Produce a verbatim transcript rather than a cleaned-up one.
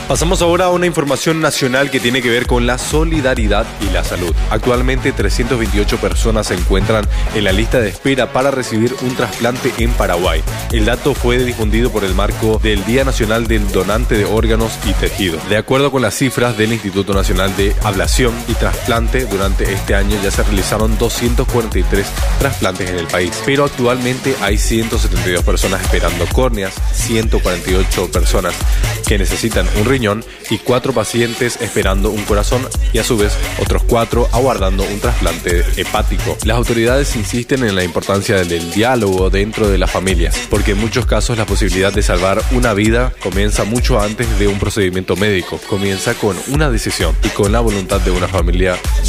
Pasamos ahora a una información nacional que tiene que ver con la solidaridad y la salud. Actualmente trescientas veintiocho personas se encuentran en la lista de espera para recibir un trasplante en Paraguay. El dato fue difundido por el marco del Día Nacional del Donante de Órganos y Tejidos. De acuerdo con las cifras del Instituto Nacional de Ablación y Trasplante, durante este año ya se realizaron doscientos cuarenta y tres trasplantes en el país, pero actualmente hay ciento setenta y dos personas esperando córneas, ciento cuarenta y ocho personas que necesitan un riñón y cuatro pacientes esperando un corazón y a su vez otros cuatro aguardando un trasplante hepático. Las autoridades insisten en la importancia del diálogo dentro de las familias, porque en muchos casos la posibilidad de salvar una vida comienza mucho antes de un procedimiento médico, comienza con una decisión y con la voluntad de una familia